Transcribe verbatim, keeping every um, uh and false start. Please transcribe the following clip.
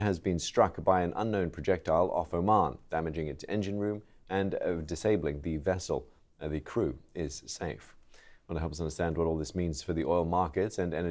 has been struck by an unknown projectile off Oman, damaging its engine room and uh, disabling the vessel. Uh, the crew is safe. I want to help us understand what all this means for the oil markets and energy